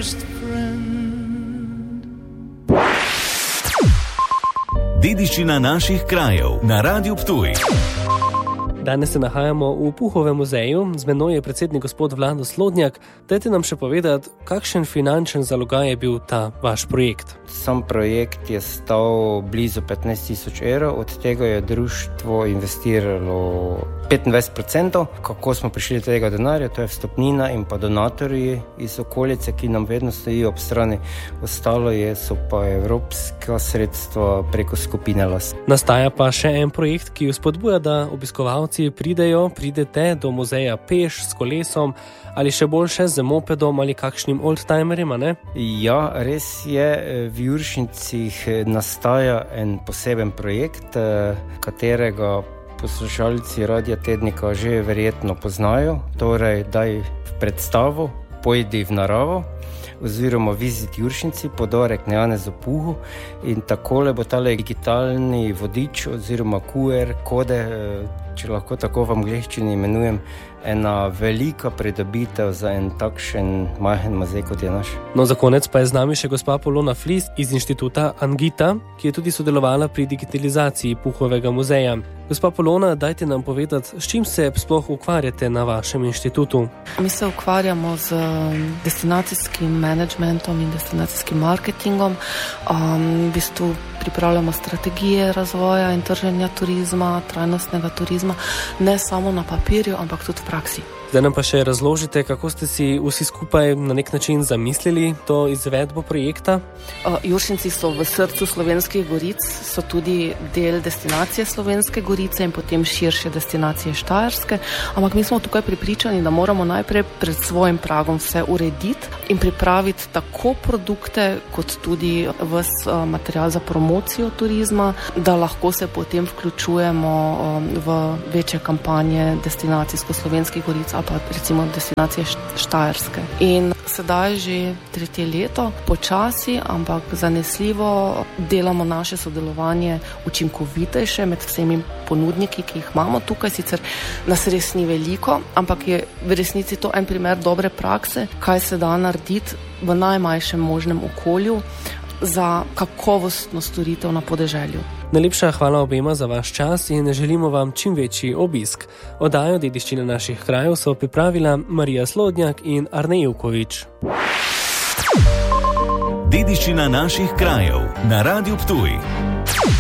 dearest friend. Dediščina naših krajev na Radiu Ptuj. Danes se nahajamo v Puhovem muzeju, z menoj je predsednik gospod Vlado Slodnjak. Dajte nam še povedati, kakšen finančen zalogaj je bil ta vaš projekt? Sam projekt je stal blizu 15.000 evrov, od tega je društvo investiralo 25%. Kako smo prišli do tega denarja, to je vstopnina in pa donatorji iz okolice, ki nam vedno stojijo ob strani. Ostalo so pa evropska sredstva preko skupine LAS. Nastaja pa še en projekt, ki spodbuja, da obiskovalci pridete do muzeja peš, s kolesom ali še boljše z mopedom ali kakšnim oldtimerjem, ne? Ja, res je. V Juršincih nastaja en poseben projekt, katerega poslušalci Radia Tednika že verjetno poznajo. Torej, daj v predstavo, pojdi v naravo, oziroma Vizit Juršinci, podarek Janezu Puhu, in takole bo tale digitalni vodič oziroma QR kode, če lahko tako v angleščini imenujem, ena velika pridobitev za en takšen majhen muzej, kot je naš. No, za konec pa je z nami še gospa Polona Flis iz inštituta Angita, ki je tudi sodelovala pri digitalizaciji Puhovega muzeja. Gospa Polona, dajte nam povedati, s čim se sploh ukvarjate na vašem inštitutu? Mi se ukvarjamo z destinacijskim menedžmentom in destinacijskim marketingom. V bistvu pripravljamo strategije razvoja in trženja turizma, trajnostnega turizma, ne samo na papirju, ampak tudi v praksi. Zdaj nam pa še razložite, kako ste si vsi skupaj na nek način zamislili to izvedbo projekta? Juršinci so v srcu Slovenskih goric, so tudi del destinacije Slovenske gorice in potem širše destinacije Štajerske, ampak mi smo tukaj prepričani, da moramo najprej pred svojim pragom vse urediti in pripraviti tako produkte, kot tudi ves material za promocijo turizma, da lahko se potem vključujemo v večje kampanje destinacijsko-Slovenskih goric, pa recimo destinacije Štajerske. In sedaj že 3. leto, počasi, ampak zanesljivo delamo naše sodelovanje učinkovitejše med vsemi ponudniki, ki jih imamo tukaj. Sicer nas res ni veliko, ampak je v resnici to en primer dobre prakse, kaj se da narediti v najmanjšem možnem okolju za kakovostno storitev na podeželju. Najlepša hvala obema za vaš čas in želimo vam čim večji obisk. Oddajo Dediščine naših krajev so pripravila Marija Slodnjak in Arne Ivković. Dediščina naših krajev na Radiu Ptuj.